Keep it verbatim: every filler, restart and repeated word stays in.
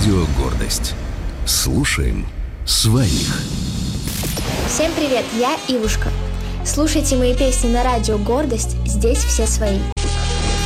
Радио «Гордость». Слушаем своих. Всем привет, я Ивушка. Слушайте мои песни на радио «Гордость». Здесь все свои.